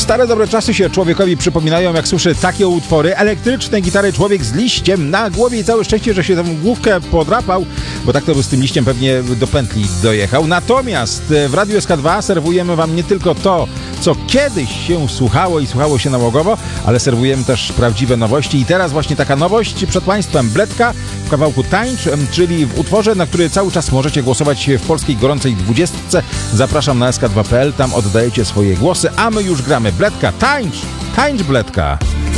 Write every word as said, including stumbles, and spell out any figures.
Stare dobre czasy się człowiekowi przypominają, jak słyszy takie utwory. Elektryczne gitary, człowiek z liściem na głowie i całe szczęście, że się tę główkę podrapał, bo tak to by z tym liściem pewnie do pętli dojechał. Natomiast w Radiu S K dwa serwujemy wam nie tylko to, co kiedyś się słuchało i słuchało się nałogowo, ale serwujemy też prawdziwe nowości. I teraz właśnie taka nowość przed państwem. Bledka w kawałku Tańcz, czyli w utworze, na który cały czas możecie głosować w polskiej gorącej dwudziestce. Zapraszam na S K dwa kropka p l, tam oddajecie swoje głosy, a my już gramy. Bledka, tańcz! Tańcz, Bledka!